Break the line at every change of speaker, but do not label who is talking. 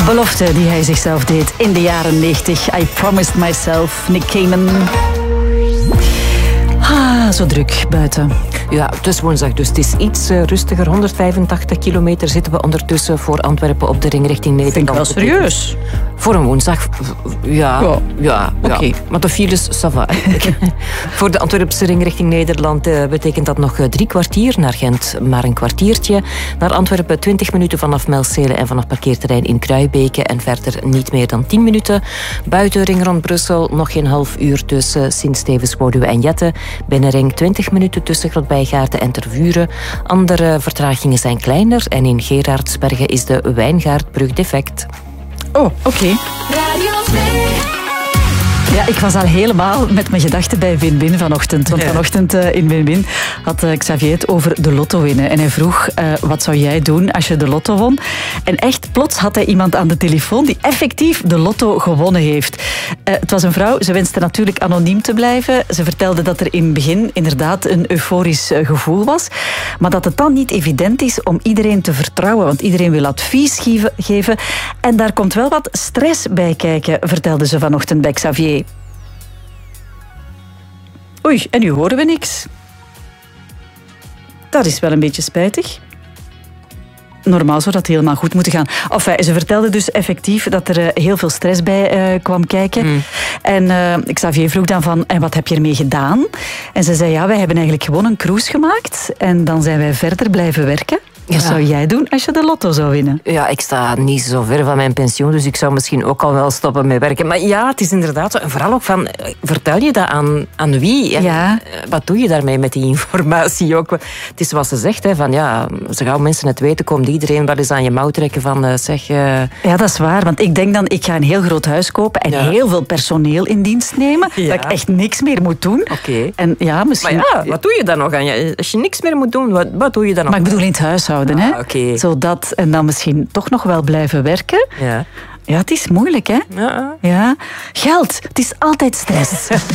belofte die hij zichzelf deed in de jaren 90. I promised myself, Nick Cayman. Zo druk buiten.
Ja, het is woensdag, dus het is iets rustiger. 185 kilometer zitten we ondertussen voor Antwerpen op de ring richting Nederland.
Vind ik wel serieus.
Voor een woensdag, ja.
Oké.
Maar de files, ça va. Voor de Antwerpse ring richting Nederland betekent dat nog 3 kwartier. Naar Gent maar een kwartiertje. Naar Antwerpen 20 minuten vanaf Melcelen en vanaf parkeerterrein in Kruibeke. En verder niet meer dan 10 minuten. Buiten ring rond Brussel nog geen half uur tussen Sint-Stevens, Woluwe en Jette. Binnenring 20 minuten tussen Grotbijgaarden en Tervuren. Andere vertragingen zijn kleiner en in Gerardsbergen is de Wijngaardbrug defect.
Oh, oké. Ja, ik was al helemaal met mijn gedachten bij Win-Win vanochtend. Want vanochtend in Win-Win had Xavier het over de lotto winnen. En hij vroeg, wat zou jij doen als je de lotto won? En echt, plots had hij iemand aan de telefoon die effectief de lotto gewonnen heeft. Het was een vrouw, ze wenste natuurlijk anoniem te blijven. Ze vertelde dat er in het begin inderdaad een euforisch gevoel was. Maar dat het dan niet evident is om iedereen te vertrouwen. Want iedereen wil advies geven. En daar komt wel wat stress bij kijken, vertelde ze vanochtend bij Xavier. Oei, en nu horen we niks. Dat is wel een beetje spijtig. Normaal zou dat helemaal goed moeten gaan. Enfin, ze vertelde dus effectief dat er heel veel stress bij kwam kijken. En Xavier vroeg dan van, en wat heb je ermee gedaan? En ze zei, ja, wij hebben eigenlijk gewoon een cruise gemaakt. En dan zijn wij verder blijven werken. Wat zou jij doen als je de lotto zou winnen?
Ja, ik sta niet zo ver van mijn pensioen, dus ik zou misschien ook al wel stoppen met werken. Maar ja, het is inderdaad zo. En vooral ook van, vertel je dat aan wie? En wat doe je daarmee met die informatie ook? Het is zoals ze zegt, hè, van ja, zo gauw mensen het weten, komt iedereen wel eens aan je mouw trekken van zeg...
Ja, dat is waar, want ik denk dan, ik ga een heel groot huis kopen en heel veel personeel in dienst nemen, dat ik echt niks meer moet doen.
Oké.
En ja, misschien...
Maar ja, wat doe je dan nog aan je? Als je niks meer moet doen, wat doe je dan nog?
Maar ik bedoel in het huishouden.
Okay.
Zodat, en dan misschien toch nog wel blijven werken. Ja, het is moeilijk, hè?
Ja.
Geld, het is altijd stress.